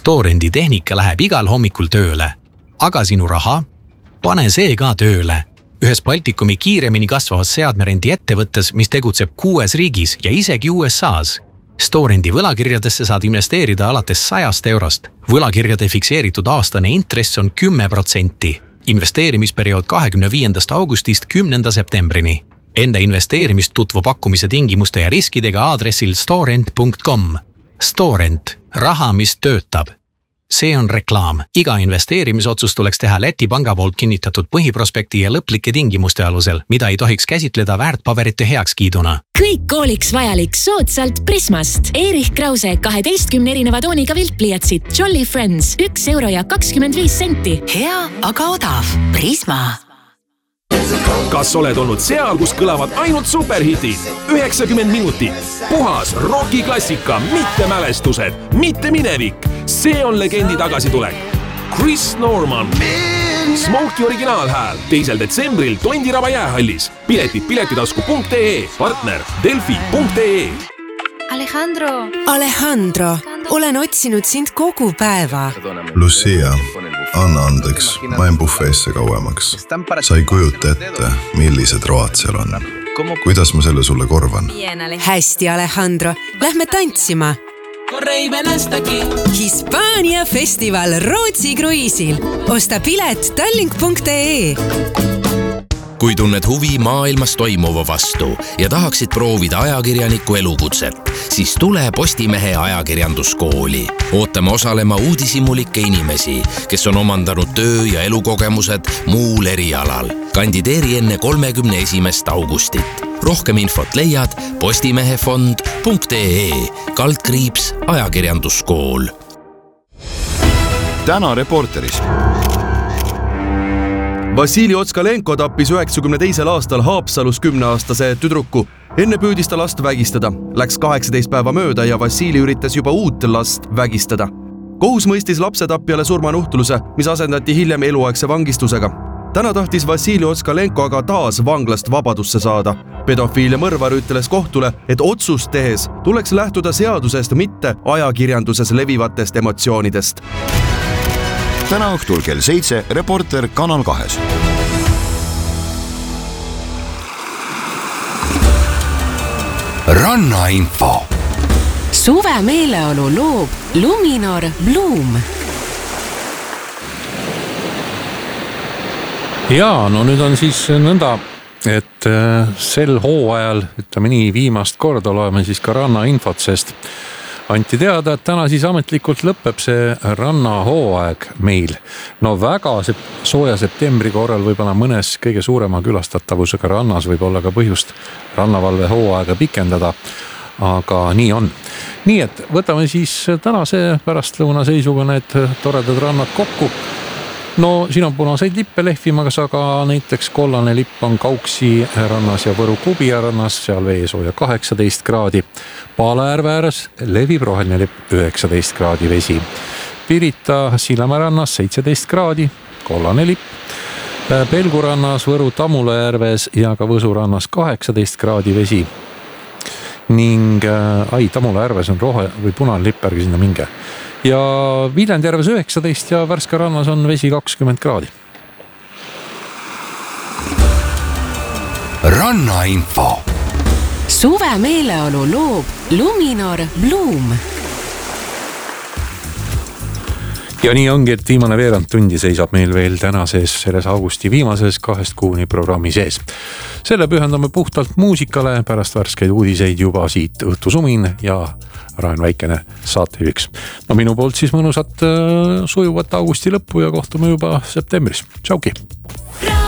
Storendi tehnika läheb igal hommikul tööle. Aga sinu raha? Pane see ka tööle. Ühes Baltikumi kiiremini kasvavas seadmerendi ettevõttes, mis tegutseb 6 riigis ja isegi USA's. Storendi võlakirjadesse saad investeerida alates 100 eurost. Võlakirjade fikseeritud aastane intress on 10%. Investeerimisperiood 25. augustist 10. septembrini. Enda investeerimist tutvu pakkumise tingimuste ja riskidega aadressil storent.com. Storent. Raha, mis töötab. See on reklaam. Iga investeerimisotsus tuleks teha Läti panga poolt kinnitatud põhiprospekti ja lõplike tingimuste alusel, mida ei tohiks käsitleda väärtpaberite heakskiiduna. Kõik kooliks vajalik soodsalt Prismast. Erich Krause 12 erineva tooniga viltpliatsid. Jolly Friends 1 euro ja 25 senti. Hea, aga odav. Prisma. Kas oled olnud seal, kus kõlavad ainult superhitid? 90 minutit. Puhas rockiklassika, mitte mälestused, mitte minevik. See on legendi tagasitulek. Chris Norman. Smokey originaalhääl 2. detsembril Tondiraba jäähallis. Piletid piletitasku.ee. Partner Delfi.ee. Alejandro, olen otsinud sind kogu päeva. Lucia, anna andeks, ma en bufeesse kauemaks. Sa ei kujuta ette, millised road seal on. Kuidas ma selle sulle korvan? Hästi, Alejandro, lähme tantsima. Hispaania festival Rootsi kruiisil. Osta pilet tallink.ee. Kui tunned huvi maailmas toimuva vastu ja tahaksid proovida ajakirjaniku elukutset, siis tule Postimehe ajakirjanduskooli. Ootame osalema uudishimulikke inimesi, kes on omandanud töö- ja elukogemused muul erialal. Kandideeri enne 31. augustit. Rohkem infot leiad postimehefond.ee / ajakirjanduskool. Täna Reporteris. Vassili Otskalenko tappis 92. aastal Haapsalus 10-aastase tüdruku. Enne püüdis ta last vägistada. Läks 18 päeva mööda ja Vassili üritas juba uut last vägistada. Kohus mõistis lapsetapjale surmanuhtluse, mis asendati hiljem eluaegse vangistusega. Täna tahtis Vassili Otskalenko aga taas vanglast vabadusse saada. Pedofiil ja mõrvar ütles kohtule, et otsust tehes tuleks lähtuda seadusest, mitte ajakirjanduses levivatest emotsioonidest. Täna õhtul kell 7 Reporter Kanal 2. Rannainfo. Suve meeleolu loob Luminor Bloom. Jaa, no nüüd on siis nõnda, et sel hooajal, ütleme nii, viimast korda loeme siis ka rannainfot, sest anti teada, et täna siis ametlikult lõpeb see rannahooaeg meil. No väga sooja septembri korral võib-olla mõnes kõige suurema külastatavusega rannas võib olla ka põhjust rannavalve hooaega pikendada, aga nii on. Nii et võtame siis tänase pärastlõunaseisuga need toredad rannad kokku. No siin on punaseid lippe lehvimas, aga näiteks kollane lipp on Kauksi rannas ja Võru Kubia rannas, seal veesooja 18 kraadi. Paalaärve ääres levib roheline lipp 19 kraadi vesi. Pirita Sillamäe rannas 17 kraadi, kollane lipp. Pelgu rannas, Võru Tamula järves ja ka Võsu rannas 18 kraadi vesi. Ning Tamula järves on või punane lipp, ärge sinna minge. Ja Viljandi järves 19 ja Värska rannas on vesi 20 kraadi. Rannainfo. Suve meeleolu loob Luminor Bloom. Ja nii ongi, et viimane veerand tundi seisab meil veel tänases selles augusti viimases 2 kuuni programmi sees. Selle pühendame puhtalt muusikale, pärast värskeid uudiseid juba siit õhtusumin ja Rain Väikene saatejuhiks. No minu poolt siis mõnusat sujuvat augusti lõppu ja kohtume juba septembris. Tšauki!